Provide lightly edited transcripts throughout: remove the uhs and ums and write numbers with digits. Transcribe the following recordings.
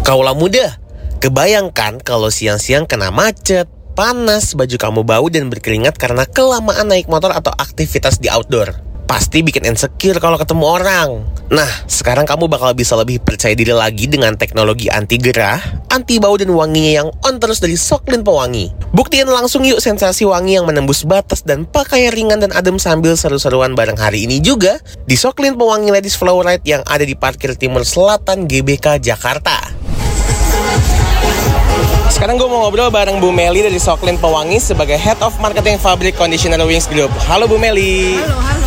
Kaulah muda, kebayangkan kalau siang-siang kena macet, panas, baju kamu bau dan berkeringat karena kelamaan naik motor atau aktivitas di outdoor. Pasti bikin insecure kalau ketemu orang. Nah, sekarang kamu bakal bisa lebih percaya diri lagi dengan teknologi anti gerah, anti bau dan wanginya yang on terus dari Soklin Pewangi. Buktiin langsung yuk sensasi wangi yang menembus batas dan pakaian ringan dan adem sambil seru-seruan bareng hari ini juga di Soklin Pewangi Ladies Flow Ride yang ada di Parkir Timur Selatan GBK Jakarta. Sekarang gue mau ngobrol bareng Bu Meli dari Soklin Pewangi sebagai Head of Marketing Fabric Conditioner Wings Group. Halo Bu Meli. Halo.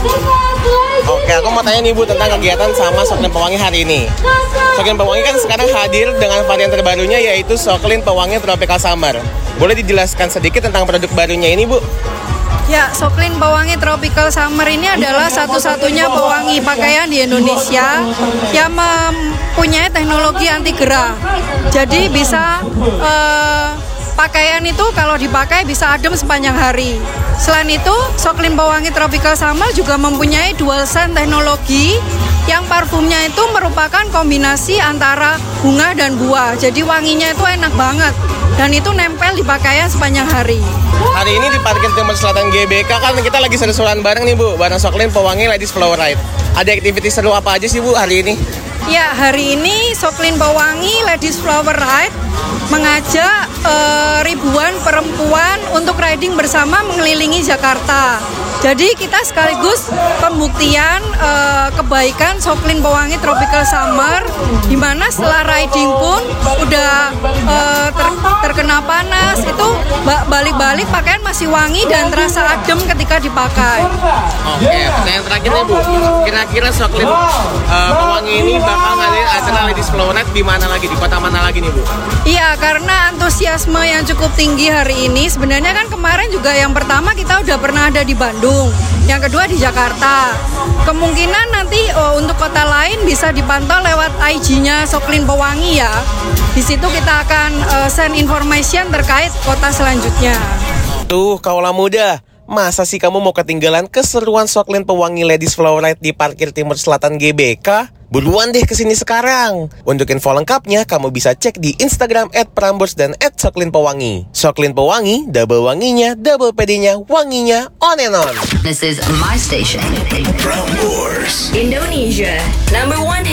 Oke, aku mau tanya nih Bu tentang kegiatan sama Soklin Pewangi hari ini. Soklin Pewangi kan sekarang hadir dengan varian terbarunya yaitu Soklin Pewangi Tropical Summer. Boleh dijelaskan sedikit tentang produk barunya ini Bu? Ya, Soklin Pewangi Tropical Summer ini adalah satu-satunya pewangi pakaian di Indonesia yang mempunyai teknologi anti gerah. Jadi bisa pakaian itu kalau dipakai bisa adem sepanjang hari. Selain itu, Soklin Pewangi Tropical Summer juga mempunyai dual scent teknologi yang parfumnya itu merupakan kombinasi antara bunga dan buah. Jadi wanginya itu enak banget dan itu nempel di pakaian sepanjang hari. Hari ini di Parkir Timur Selatan GBK kan kita lagi seru-seruan bareng nih Bu, bareng Soklin Pewangi Ladies Flow Ride. Ada aktivitas seru apa aja sih Bu hari ini? Ya, hari ini Soklin Pewangi Ladies Flower Ride mengajak ribuan perempuan untuk riding bersama mengelilingi Jakarta. Jadi kita sekaligus pembuktian kebaikan Soklin Pewangi Tropical Summer, di mana setelah riding pun udah terkena panas, itu balik-balik pakaian masih wangi dan terasa adem ketika dipakai. Oke, pertanyaan terakhir nih Bu, kira-kira Soklin Pewangi ini bakal ngadain acara Ladies Flow Ride di mana lagi, di kota mana lagi nih Bu? Iya, karena antusiasme yang cukup tinggi hari ini. Sebenarnya kan kemarin juga yang pertama kita udah pernah ada di Bandung, yang kedua di Jakarta. Kemungkinan nanti untuk kota lain bisa dipantau lewat IG-nya Soklin Pewangi ya. Di situ kita akan send information terkait kota selanjutnya. Tuh, kaulah muda, masa sih kamu mau ketinggalan keseruan Soklin Pewangi Ladies Flow Ride di Parkir Timur Selatan GBK? Buruan deh kesini sekarang. Untuk info lengkapnya, kamu bisa cek di Instagram @prambors dan @soklinpewangi. Soklin Pewangi, double wanginya, double PD-nya, wanginya, on and on. This is my station. Prambors, Indonesia, #1 hit